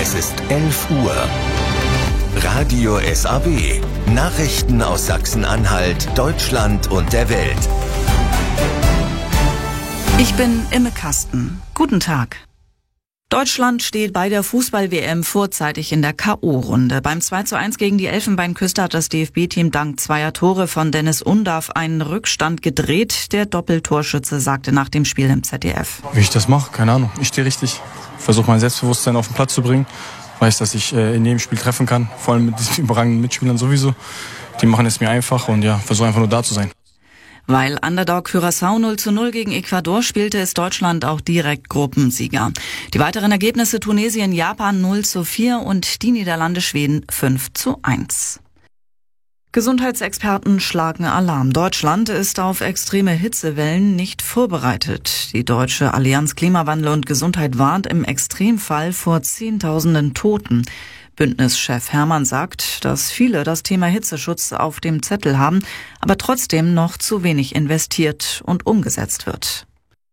Es ist 11 Uhr. Radio SAW. Nachrichten aus Sachsen-Anhalt, Deutschland und der Welt. Ich bin Imme Kasten. Guten Tag. Deutschland steht bei der Fußball-WM vorzeitig in der K.O.-Runde. Beim 2:1 gegen die Elfenbeinküste hat das DFB-Team dank zweier Tore von Dennis Undav einen Rückstand gedreht. Der Doppeltorschütze sagte nach dem Spiel im ZDF: Wie ich das mache, keine Ahnung. Ich stehe richtig. Versuche mein Selbstbewusstsein auf den Platz zu bringen. Weiß, dass ich in jedem Spiel treffen kann. Vor allem mit diesen überragenden Mitspielern sowieso. Die machen es mir einfach und versuche einfach nur da zu sein. Weil Underdog Curaçao 0:0 gegen Ecuador spielte, ist Deutschland auch direkt Gruppensieger. Die weiteren Ergebnisse: Tunesien, Japan 0:4 und die Niederlande, Schweden 5:1. Gesundheitsexperten schlagen Alarm. Deutschland ist auf extreme Hitzewellen nicht vorbereitet. Die Deutsche Allianz Klimawandel und Gesundheit warnt im Extremfall vor Zehntausenden Toten. Bündnischef Herrmann sagt, dass viele das Thema Hitzeschutz auf dem Zettel haben, aber trotzdem noch zu wenig investiert und umgesetzt wird.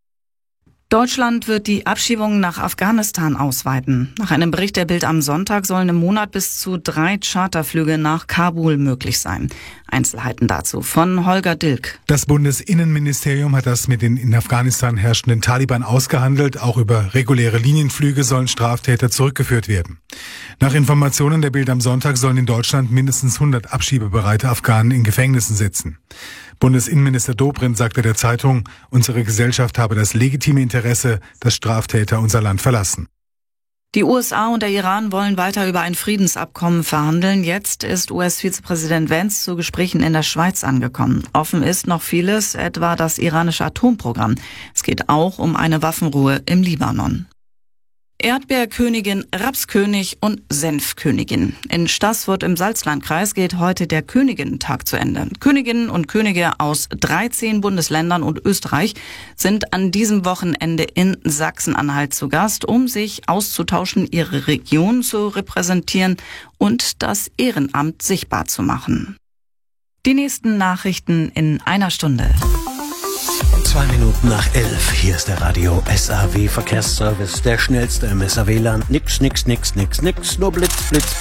Deutschland wird die Abschiebungen nach Afghanistan ausweiten. Nach einem Bericht der Bild am Sonntag sollen im Monat bis zu 3 Charterflüge nach Kabul möglich sein. Einzelheiten dazu von Holger Dilk. Das Bundesinnenministerium hat das mit den in Afghanistan herrschenden Taliban ausgehandelt. Auch über reguläre Linienflüge sollen Straftäter zurückgeführt werden. Nach Informationen der Bild am Sonntag sollen in Deutschland mindestens 100 abschiebebereite Afghanen in Gefängnissen sitzen. Bundesinnenminister Dobrindt sagte der Zeitung, unsere Gesellschaft habe das legitime Interesse, dass Straftäter unser Land verlassen. Die USA und der Iran wollen weiter über ein Friedensabkommen verhandeln. Jetzt ist US-Vizepräsident Vance zu Gesprächen in der Schweiz angekommen. Offen ist noch vieles, etwa das iranische Atomprogramm. Es geht auch um eine Waffenruhe im Libanon. Erdbeerkönigin, Rapskönig und Senfkönigin. In Staßfurt im Salzlandkreis geht heute der Königinnentag zu Ende. Königinnen und Könige aus 13 Bundesländern und Österreich sind an diesem Wochenende in Sachsen-Anhalt zu Gast, um sich auszutauschen, ihre Region zu repräsentieren und das Ehrenamt sichtbar zu machen. Die nächsten Nachrichten in einer Stunde. 2 Minuten nach 11. Hier ist der Radio SAW Verkehrsservice, der schnellste im SAW-Land. Nix, nur Blitz.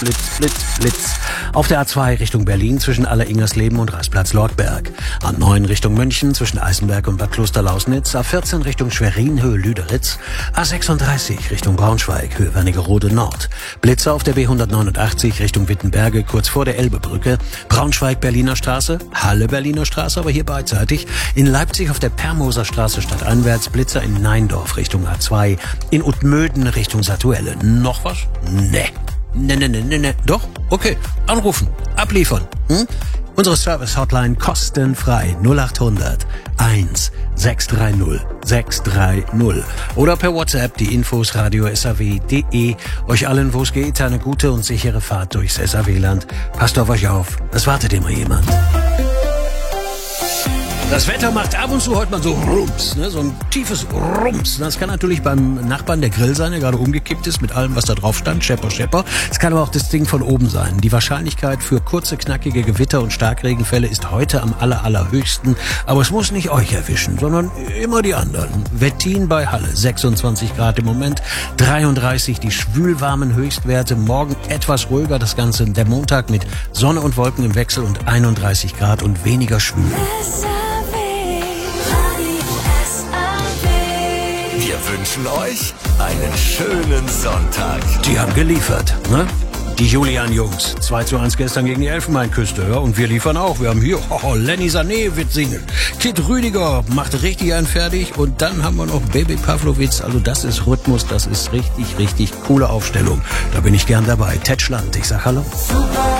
Auf der A2 Richtung Berlin zwischen Aller-Ingersleben und Reichsplatz-Lortberg. A9 Richtung München zwischen Eisenberg und Bad Klosterlausnitz. A14 Richtung Schwerin, Höhe Lüderitz. A36 Richtung Braunschweig, Höhe Wernigerode Nord. Blitze auf der B189 Richtung Wittenberge, kurz vor der Elbebrücke. Braunschweig Berliner Straße, Halle Berliner Straße, aber hier beidseitig. In Leipzig auf der Permoser Straße stadteinwärts, Blitzer in Neindorf Richtung A2, in Utmöden Richtung Satuelle. Noch was? Nee. Doch? Okay. Anrufen. Abliefern. Unsere Service-Hotline kostenfrei 0800 1 630 630. Oder per WhatsApp die Infos radio.saw.de. Euch allen, wo es geht, eine gute und sichere Fahrt durchs SAW-Land. Passt auf euch auf. Es wartet immer jemand. Das Wetter macht ab und zu heute mal so Rums, so ein tiefes Rums. Das kann natürlich beim Nachbarn der Grill sein, der gerade umgekippt ist mit allem, was da drauf stand, Schepper. Es kann aber auch das Ding von oben sein. Die Wahrscheinlichkeit für kurze, knackige Gewitter und Starkregenfälle ist heute am allerhöchsten. Aber es muss nicht euch erwischen, sondern immer die anderen. Wettin bei Halle, 26 Grad im Moment, 33 die schwülwarmen Höchstwerte. Morgen etwas ruhiger das Ganze. Der Montag mit Sonne und Wolken im Wechsel und 31 Grad und weniger schwül. Wir wünschen euch einen schönen Sonntag. Die haben geliefert, ne? Die Julian-Jungs. 2:1 gestern gegen die Elfenbeinküste. Ja, und wir liefern auch. Wir haben hier Lenny Sané wird singen. Kid Rüdiger macht richtig einen fertig. Und dann haben wir noch Baby Pavlovic. Also das ist Rhythmus. Das ist richtig coole Aufstellung. Da bin ich gern dabei. Tetschland, ich sag hallo. Super.